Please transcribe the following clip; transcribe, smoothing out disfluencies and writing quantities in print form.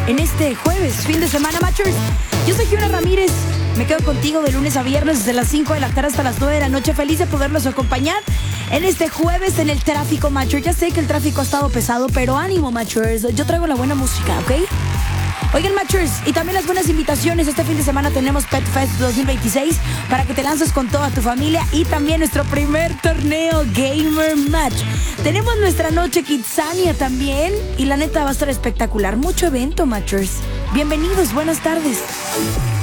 en este jueves, fin de semana, Matchers. Yo soy Giona Ramírez. Me quedo contigo de lunes a viernes desde las 5 de la tarde hasta las 9 de la noche. Feliz de poderlos acompañar en este jueves en el tráfico, Matchers. Ya sé que el tráfico ha estado pesado, pero ánimo, Matchers. Yo traigo la buena música, ¿ok? Oigan, Matchers, y también las buenas invitaciones. Este fin de semana tenemos Pet Fest 2026 para que te lances con toda tu familia y también nuestro primer torneo Gamer Match. Tenemos nuestra noche Kidzania también y la neta va a estar espectacular. Mucho evento, Matchers. Bienvenidos, buenas tardes.